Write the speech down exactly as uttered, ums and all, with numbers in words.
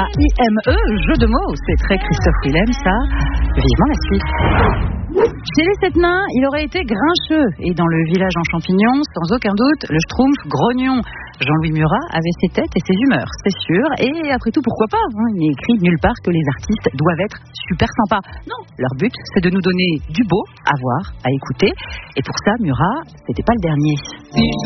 I M E, jeu de mots, c'est très Christophe Willem, ça. Vivement la suite. Chez les sept nains, il aurait été grincheux. Et dans le village en champignons, sans aucun doute, le schtroumpf grognon. Jean-Louis Murat avait ses têtes et ses humeurs, c'est sûr. Et après tout, pourquoi pas hein, il n'est écrit nulle part que les artistes doivent être super sympas. Non, leur but, c'est de nous donner du beau à voir, à écouter. Et pour ça, Murat, c'était pas le dernier.